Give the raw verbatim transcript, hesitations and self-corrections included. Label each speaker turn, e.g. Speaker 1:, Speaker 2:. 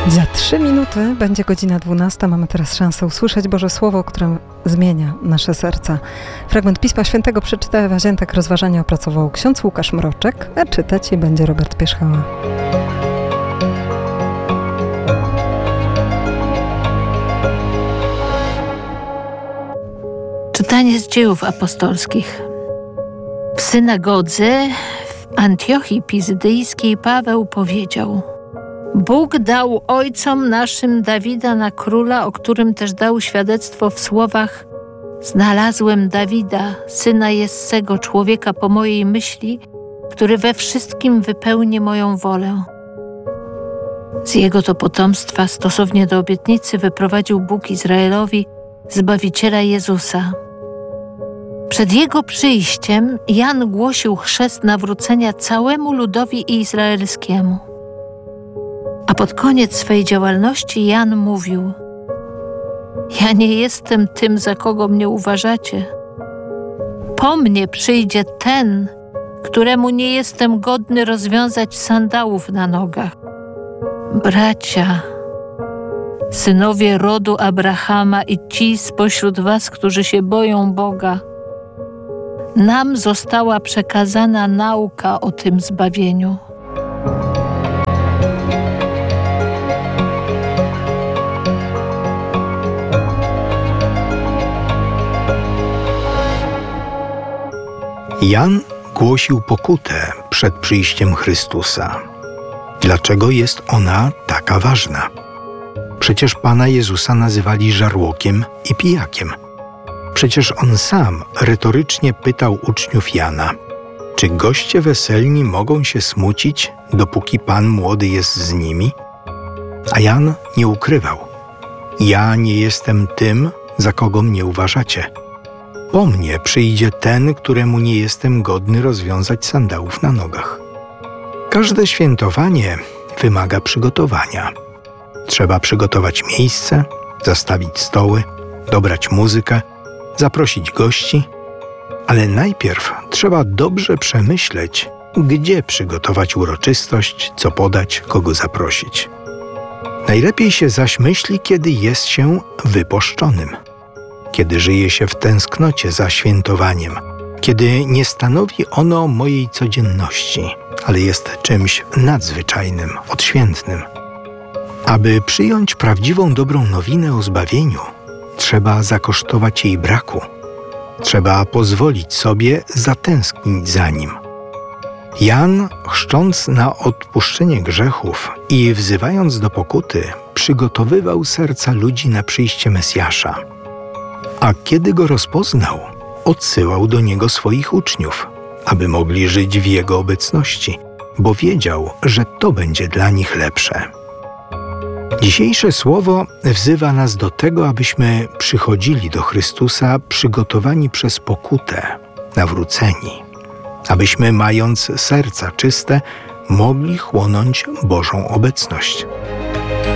Speaker 1: Za trzy minuty będzie godzina dwunasta. Mamy teraz szansę usłyszeć Boże Słowo, które zmienia nasze serca. Fragment Pisma Świętego przeczyta Ewa Ziętek, rozważania opracował ksiądz Łukasz Mroczek, a czytać je będzie Robert Pierzchała.
Speaker 2: Czytanie z Dziejów Apostolskich. W synagodze w Antiochii Pizydyjskiej Paweł powiedział: Bóg dał ojcom naszym Dawida na króla, o którym też dał świadectwo w słowach: Znalazłem Dawida, syna Jessego, człowieka po mojej myśli, który we wszystkim wypełni moją wolę. Z jego to potomstwa, stosownie do obietnicy, wyprowadził Bóg Izraelowi Zbawiciela Jezusa. Przed jego przyjściem Jan głosił chrzest nawrócenia całemu ludowi izraelskiemu. A pod koniec swej działalności Jan mówił: Ja nie jestem tym, za kogo mnie uważacie. Po mnie przyjdzie ten, któremu nie jestem godny rozwiązać sandałów na nogach. Bracia, synowie rodu Abrahama i ci spośród was, którzy się boją Boga, nam została przekazana nauka o tym zbawieniu.
Speaker 3: Jan głosił pokutę przed przyjściem Chrystusa. Dlaczego jest ona taka ważna? Przecież Pana Jezusa nazywali żarłokiem i pijakiem. Przecież On sam retorycznie pytał uczniów Jana: czy goście weselni mogą się smucić, dopóki Pan młody jest z nimi? A Jan nie ukrywał: ja nie jestem tym, za kogo mnie uważacie. Po mnie przyjdzie ten, któremu nie jestem godny rozwiązać sandałów na nogach. Każde świętowanie wymaga przygotowania. Trzeba przygotować miejsce, zastawić stoły, dobrać muzykę, zaprosić gości, ale najpierw trzeba dobrze przemyśleć, gdzie przygotować uroczystość, co podać, kogo zaprosić. Najlepiej się zaś myśli, kiedy jest się wyposzczonym, kiedy żyje się w tęsknocie za świętowaniem, kiedy nie stanowi ono mojej codzienności, ale jest czymś nadzwyczajnym, odświętnym. Aby przyjąć prawdziwą dobrą nowinę o zbawieniu, trzeba zakosztować jej braku. Trzeba pozwolić sobie zatęsknić za nim. Jan, chrzcząc na odpuszczenie grzechów i wzywając do pokuty, przygotowywał serca ludzi na przyjście Mesjasza. A kiedy go rozpoznał, odsyłał do niego swoich uczniów, aby mogli żyć w jego obecności, bo wiedział, że to będzie dla nich lepsze. Dzisiejsze słowo wzywa nas do tego, abyśmy przychodzili do Chrystusa przygotowani przez pokutę, nawróceni, abyśmy, mając serca czyste, mogli chłonąć Bożą obecność.